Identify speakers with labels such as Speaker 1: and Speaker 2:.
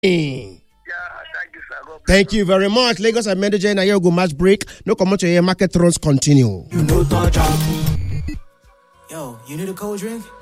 Speaker 1: Thank you, sir. God bless
Speaker 2: Thank you very much. Lagos and Medellin, now you go match break. No come to here, market runs continue.
Speaker 3: You know, touch up. Yo, you need a cold drink?